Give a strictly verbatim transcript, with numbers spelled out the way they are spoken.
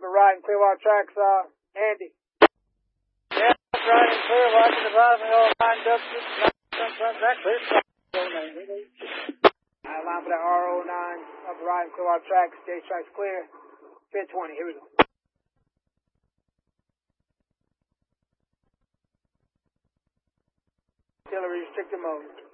upper right and Clearwater Tracks, uh, Andy. Yeah, that's right and clear, watching the bottom of the old line, Dubson, that clear. Uh, line for that R oh nine, upper right and Clearwater Tracks, J Strikes clear, pit twenty, here we go. Artillery restricted mode.